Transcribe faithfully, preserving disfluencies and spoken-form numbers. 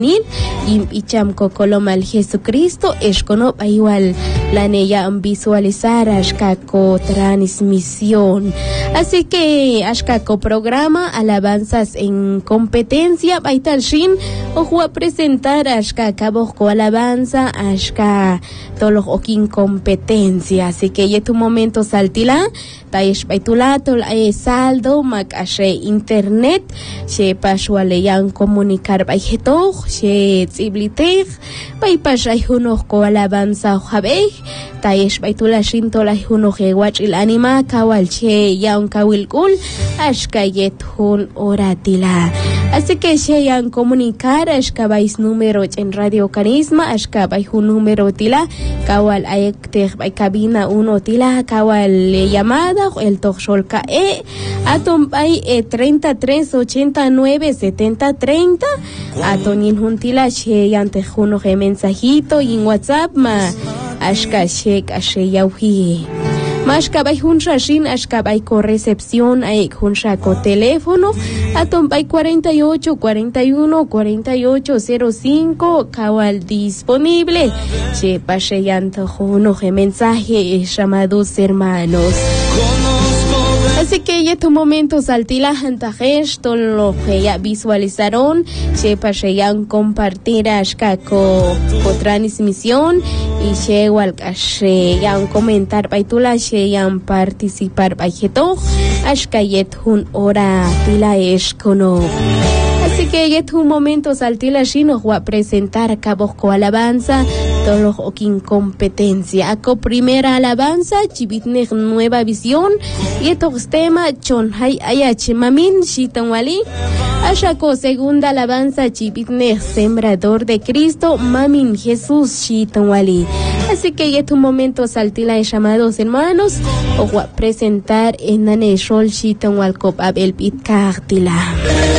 Icham Cocoloma al Jesucristo, Escono igual la neya visualizar Ashkako transmisión. Así que Ashkako programa alabanzas en competencia, Baital Shin, ojo a presentar Ashka Bosco alabanza, Ashka tolos okin competencia. Así que ya tu momento saltila, Taish Baitulato, la saldo, Mac Ashe internet, She Pashualeyan comunicar Baijeto, She Tsiblitej, Baipashay unos ko alabanza Jabej, Taish Baitula Shinto la uno Gewach il anima, Kawal She Yaun Kawilkul, Ashkayet Hun Oratila. Así que She Yan comunicar, Ashkabais número en Radio Carisma, Ashkabay un número tila, Kawal Ayek Bay cabina uno tila, Kawal llamada, el Toxolka E, Atombay e treinta y tres ochenta y nueve setenta treinta, Atonin Juntila, She Yan Tejuno ge mensajito y en WhatsApp, ma Ashka Shek Ashe Yauhi. Mashkabay Hunsha Shin, Ashkabay con recepción, Aek Hunsha con teléfono, Atombay cuarenta y ocho cuarenta y uno cuarenta y ocho cero cinco, Kawal disponible. Che Pasheyanto Juno ge mensaje, llamados hermanos. Así que ya tu momento saltila jantajesh, todo lo que ya visualizaron, che paseyan compartir ashka ko ko transmisión y che igual que yan comentar baitula che yan participar baijeto, ashka yet hun hora tila esh kono. Así que ya tu momento saltila shi nos va a presentar cabos ko alabanza, todos los okin competencia. Ako primera alabanza, chibitne nueva visión, y estos temas chonhay ayache mamin shitanwali. Ashako segunda alabanza, chibitne sembrador de Cristo, mamin Jesús shitanwali. Así que ya tu momento saltila de llamados hermanos, o va a presentar en Naneshol shitanwalkop abel pit kartila.